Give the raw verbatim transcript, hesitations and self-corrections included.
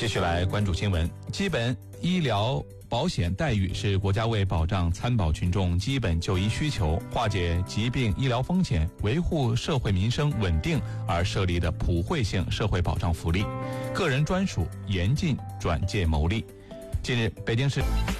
继续来关注新闻。基本医疗保险待遇是国家为保障参保群众基本就医需求、化解疾病医疗风险、维护社会民生稳定而设立的普惠性社会保障福利，个人专属，严禁转借牟利。近日，北京市